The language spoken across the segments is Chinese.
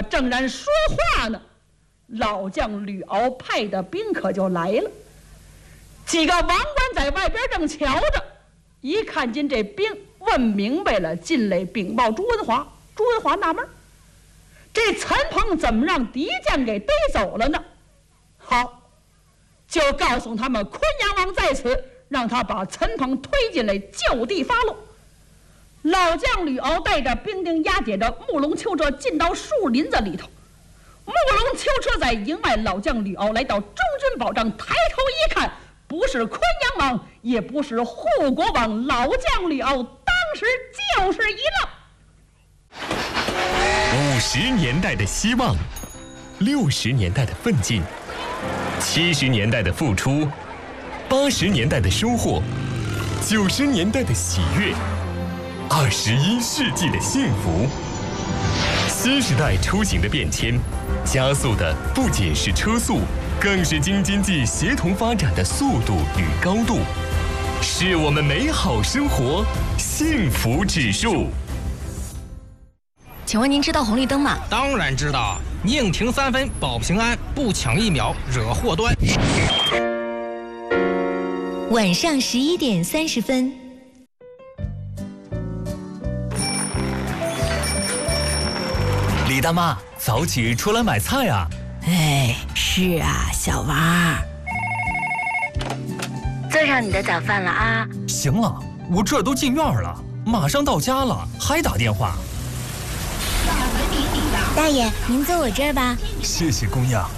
正然说话呢，老将吕敖派的兵可就来了。几个王官在外边正瞧着，一看见这兵，问明白了，进来禀报朱文华。朱文华纳闷，这陈鹏怎么让敌将给逮走了呢？好，就告诉他们昆阳王在此，让他把陈鹏推进来，就地发落。老将吕敖带着兵丁押解着木龙囚车进到树林子里头。木龙囚车在营外，老将吕敖来到中军保障，抬头一看，不是昆阳王，也不是护国王，老将吕敖当时就是一愣。 50年代的希望，60年代的奋进，70年代的付出，80年代的收获，90年代的喜悦，21世纪的幸福。新时代出行的变迁，加速的不仅是车速，更是京津冀协同发展的速度与高度，是我们美好生活幸福指数。 请问您知道红绿灯吗？ 当然知道，宁停3分保平安，不抢1秒惹祸端。 晚上11点30分。 李大妈，早起出来买菜啊？ 哎，是啊，小王儿。 做上你的早饭了啊？ 行了，我这都进院了，马上到家了，还打电话。 大爷，您坐我这儿吧。 谢谢姑娘。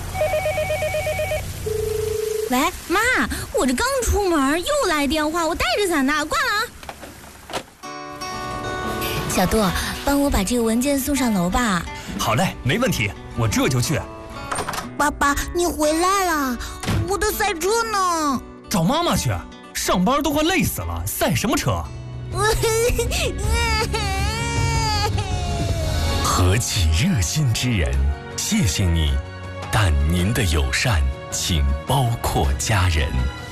喂，妈，我这刚出门又来电话，我带着伞呢，挂了啊。小杜，帮我把这个文件送上楼吧。 好嘞，没问题，我这就去。 爸爸，你回来了，我的赛车呢？ 找妈妈去，上班都快累死了，赛什么车？ 何其热心之人，谢谢你，但您的友善请包括家人。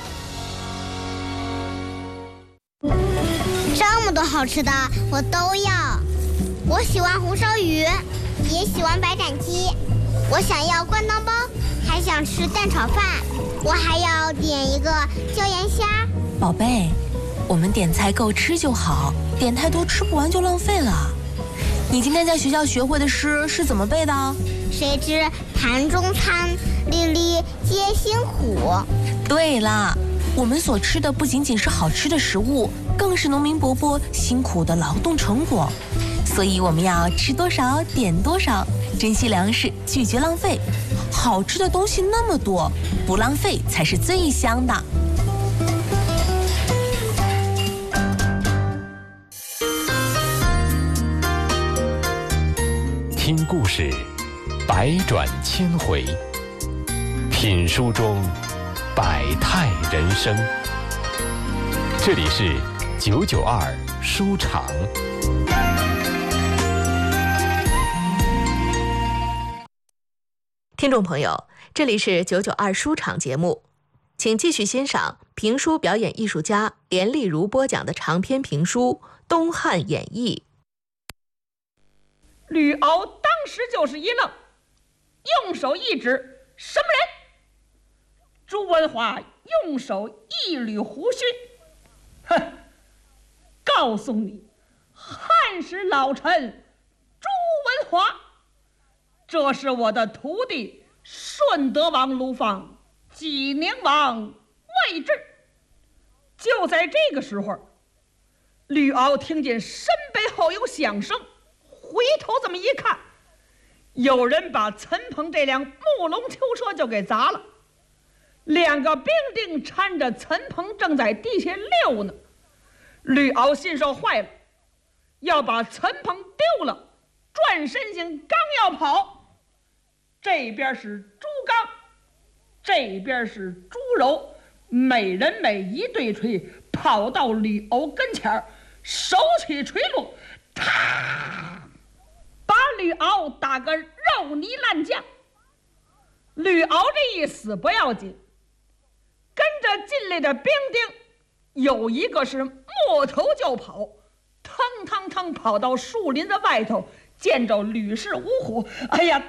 这么多好吃的我都要，我喜欢红烧鱼，也喜欢白斩鸡，我想要灌汤包，还想吃蛋炒饭，我还要点一个椒盐虾。 宝贝，我们点菜够吃就好，点太多吃不完就浪费了。你今天在学校学会的诗是怎么背的？ 谁知盘中餐，粒粒皆辛苦。 对了，我们所吃的不仅仅是好吃的食物，更是农民伯伯辛苦的劳动成果。所以我们要吃多少点多少，珍惜粮食，拒绝浪费。好吃的东西那么多，不浪费才是最香的。 听故事，百转千回；品书中，百态人生。这里是992书场。 听众朋友，这里是992书场节目，请继续欣赏评书表演艺术家连丽如播讲的长篇评书《东汉演义》。 吕敖当时就是一愣，用手一指：“什么人？”朱文华用手一捋胡须：“哼，告诉你，汉时老臣朱文华，这是我的徒弟顺德王卢放，济宁王魏志。”就在这个时候，吕敖听见身背后有响声，回头这么一看，有人把陈鹏这辆木龙囚车就给砸了，两个兵丁搀着陈鹏正在地下溜呢。吕敖心说坏了，要把陈鹏丢了，转身型刚要跑，这边是朱刚，这边是朱柔，每人每一对锤，跑到吕敖跟前，手起锤落，啪，把吕敖打个肉泥烂酱。吕敖这一死不要紧，跟着进来的兵丁有一个是摸头就跑，腾腾腾跑到树林子外头，见着吕氏五虎，哎呀，